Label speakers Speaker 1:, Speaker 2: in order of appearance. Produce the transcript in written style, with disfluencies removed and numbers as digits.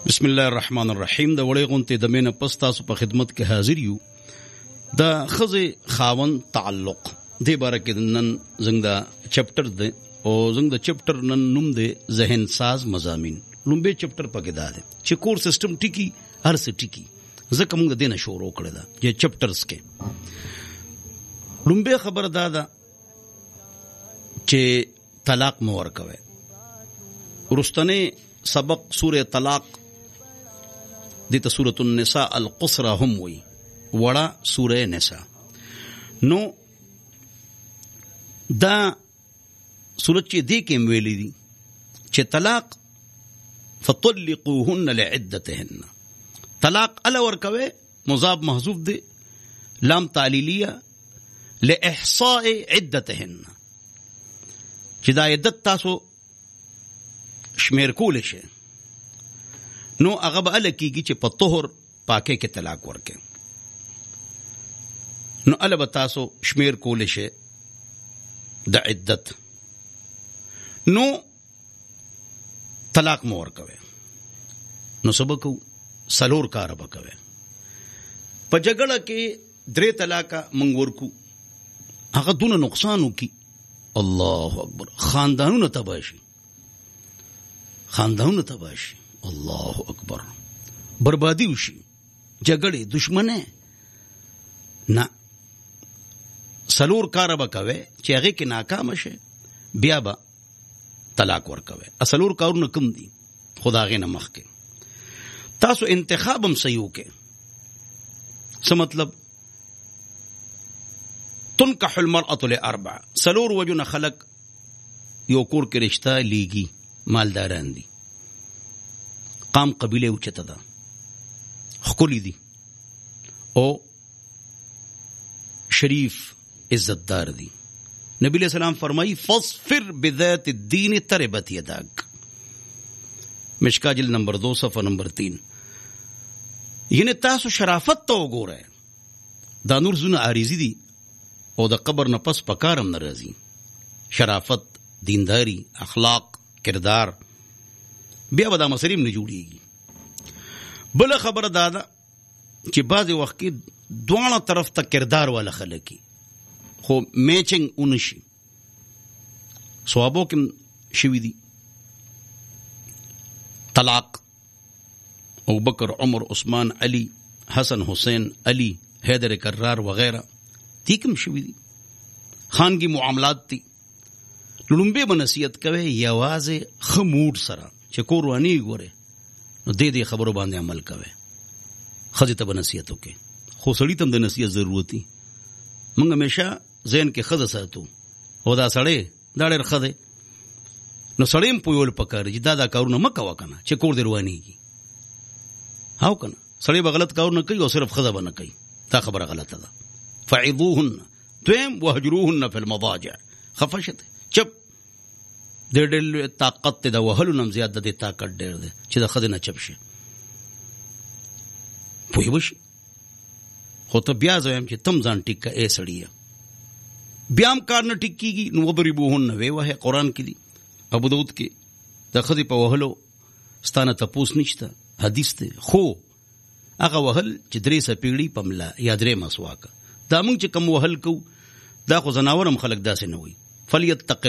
Speaker 1: بسم الله الرحمن الرحیم. د وړې غونټې د مینه پس تاسو په خدمت کې حاضر یو. د خزه خاون تعلق دې باره کې نن زنګ دا چپټر دی او زنګ د چپټر نن نوم دی ذهن ساز مضامین. لومبه چپټر پکې دا دی چې کور سیستم ټیکی هر څه ټیکی ځکه موږ دینه شروع کړل دا چې چپټرز کې لومبه خبر دا ده چې طلاق مو ورکوي. ورستنه سبق سوره طلاق دیتا سورة النساء القصرى هم وی وڑا سورة نساء. نو دا سورة چی دی کم ویلی دی چی طلاق فطلقوهن لعدتهن طلاق علا ورکوے مضاف محذوف دی لام تعلیلیہ لإحصاء عدتهن چی دا عدت تاسو شمیر کولشه نو هغه به الکیږي چې په طهر پاکه کې طلاق ورکې نو البته تاسو شمیر کول شي د عدت نو طلاق مو ورکوي نو سبکو سلور کار وکوي په جګړه کې درې طلاق مونږ ورکو هغه دونه نقصان وکي الله اکبر خاندانونه تباشي الله اکبر بربادی وشي جګړې دشمنه نه سلور کار وکوي چې هغه کې ناکام شي بیا به طلاق ورکوي. سلور کارونه کم دي خدای نه مخ کې تاسو انتخاب هم صحیح وکړي. څه مطلب تنکح المرأة لأربع سلور وجونه خلق یو کور کې رشتہ لیږي مالداران دي قام قبیله اوچته ده خکولی دي او شریف عزتدار دي. نبی علیہ السلام فرمائی فاصفر بذات الدین تربت یداک مشکا جلد نمبر 2 صفحہ نمبر 3. یعنی تاسو شرافت تو وګوره دا نور زونه عارضی دي او د قبر نه پس پکارم ناراضي. شرافت دینداری اخلاق کردار بیا به دا مسلیم نه جوړیږي. بل خبره دا ده چې بعضې وخت کې دواړه طرف ته کردار والا خلک خو میچنګ اونشي صحابو کې شوي دي طلاق ابوبکر عمر عثمان علی حسن حسین علی حیدر کرار وغیرہ دي کوم شوي دي خانګي معاملات دي. لومبه بنصیحت کوي یوازې خموډ سره چې کور وانی ګوره نو دې خبرو باندې عمل کوي. خځه ته بنصیحت وکي خو سړی ته د نصیحت ضرورت دي. موږ همیشه ذهن کې خځه ساتو او دا سړی دا ډېر خځه نو سړی په یول پکاره چې دا کارونه مکه وکنه چې کور دی روانيږي هاو کنه سړی به غلط کارونه کوي او صرف خځه باندې کوي دا خبره غلطه ده. فعظوهن دویم وهجروهن فی المضاجع خفشت چپ د ډېر طاقت د وهلو نم زیات د طاقت ډېر دی چې د خځې نه چپ شي پوه وشي. خو ته بیا زویم چې تم ځان ټیک کا ای سړیه بیا هم کار نه ټیک کیږي نو وضربوهن وی وه قرآن کې دي ابو داود کې د خځې په وهلو ستانه تپوس نشته حدیث دی. خو هغه وهل چې 3 سپیړي پملا یا 3 مسواک دا موږ چې کم وهل کو دا خو زناورم خلک داسې نه وي. فلیتق